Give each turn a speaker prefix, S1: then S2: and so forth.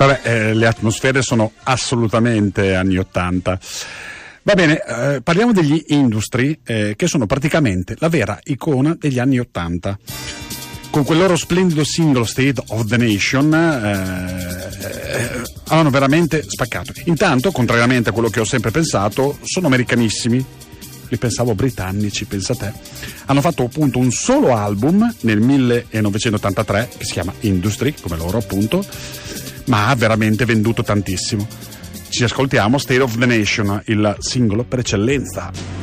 S1: Vabbè, le atmosfere sono assolutamente anni 80. Va bene, parliamo degli Industry, che sono praticamente la vera icona degli anni 80. Con quel loro splendido singolo State of the Nation hanno veramente spaccato. Intanto, contrariamente a quello che ho sempre pensato, sono americanissimi. Li pensavo britannici, pensa te. Hanno fatto appunto un solo album nel 1983 che si chiama Industry, come loro appunto, ma ha veramente venduto tantissimo. Ci ascoltiamo State of the Nation, il singolo per eccellenza.